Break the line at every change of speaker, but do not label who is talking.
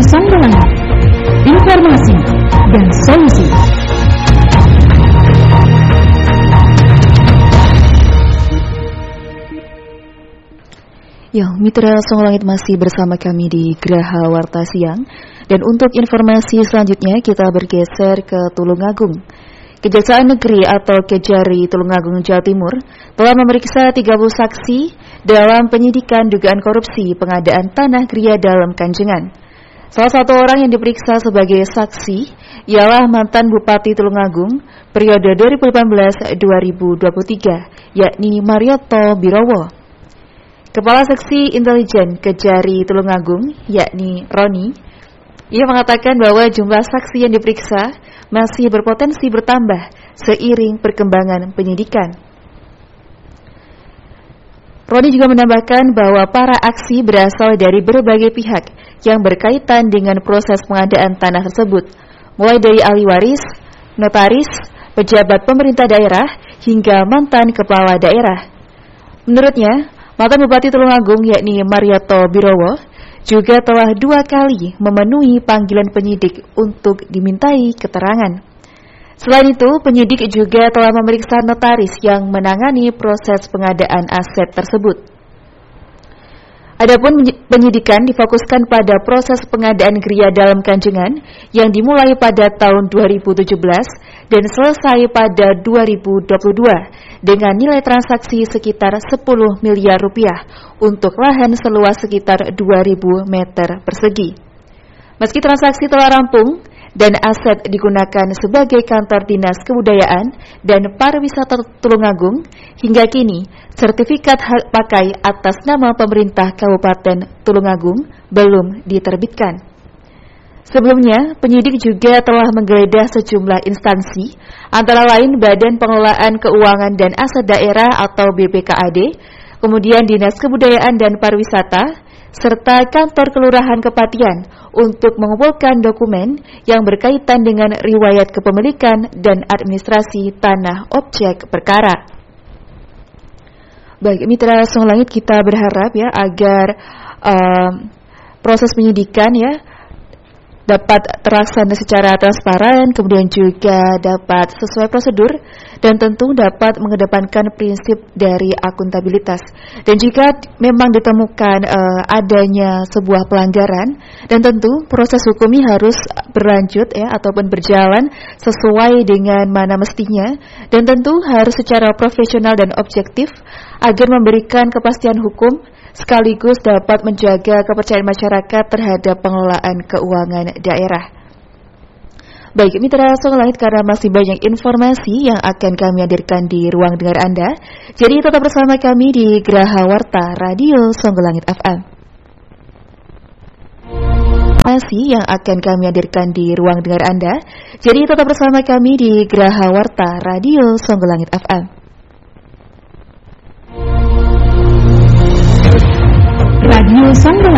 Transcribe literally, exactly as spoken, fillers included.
Songgolangit, informasi dan solusi.
Ya, Mitra Songgolangit masih bersama kami di Geraha Warta Siang. Dan untuk informasi selanjutnya kita bergeser ke Tulungagung. Kejaksaan Negeri atau Kejari Tulungagung Jawa Timur telah memeriksa tiga puluh saksi dalam penyidikan dugaan korupsi pengadaan tanah Gria Dalem Kanjengan. Salah satu orang yang diperiksa sebagai saksi ialah mantan Bupati Tulungagung periode dua ribu delapan belas sampai dua ribu dua puluh tiga, yakni Marioto Birowo. Kepala Seksi Intelijen Kejari Tulungagung, yakni Roni, ia mengatakan bahwa jumlah saksi yang diperiksa masih berpotensi bertambah seiring perkembangan penyidikan. Roni juga menambahkan bahwa para aksi berasal dari berbagai pihak yang berkaitan dengan proses pengadaan tanah tersebut, mulai dari ahli waris, notaris, pejabat pemerintah daerah, hingga mantan kepala daerah. Menurutnya, mantan Bupati Tulungagung yakni Marioto Birowo juga telah dua kali memenuhi panggilan penyidik untuk dimintai keterangan. Selain itu, penyidik juga telah memeriksa notaris yang menangani proses pengadaan aset tersebut. Adapun penyidikan difokuskan pada proses pengadaan Gria Dalem Kanjengan yang dimulai pada tahun dua ribu tujuh belas dan selesai pada dua ribu dua puluh dua dengan nilai transaksi sekitar sepuluh miliar rupiah untuk lahan seluas sekitar dua ribu meter persegi. Meski transaksi telah rampung dan aset digunakan sebagai kantor dinas kebudayaan dan pariwisata Tulungagung, hingga kini sertifikat hak pakai atas nama pemerintah Kabupaten Tulungagung belum diterbitkan. Sebelumnya, penyidik juga telah menggeledah sejumlah instansi, antara lain Badan Pengelolaan Keuangan dan Aset Daerah atau B P K A D, kemudian Dinas Kebudayaan dan Pariwisata, serta kantor Kelurahan Kepatian untuk mengumpulkan dokumen yang berkaitan dengan riwayat kepemilikan dan administrasi tanah objek perkara. Baik, Mitra Songgolangit, kita berharap ya agar um, proses penyidikan ya dapat terlaksana secara transparan, kemudian juga dapat sesuai prosedur, dan tentu dapat mengedepankan prinsip dari akuntabilitas. Dan jika memang ditemukan uh, adanya sebuah pelanggaran, dan tentu proses hukumnya harus berlanjut ya ataupun berjalan sesuai dengan mana mestinya, dan tentu harus secara profesional dan objektif agar memberikan kepastian hukum sekaligus dapat menjaga kepercayaan masyarakat terhadap pengelolaan keuangan daerah. Baik, Mitra Songgolangit, karena masih banyak informasi yang akan kami hadirkan di ruang dengar Anda, jadi tetap bersama kami di Geraha Warta Radio Songgolangit F M. Informasi yang akan kami hadirkan di ruang dengar Anda, jadi tetap bersama kami di Geraha Warta Radio Songgolangit F M.
Radio Songgolangit.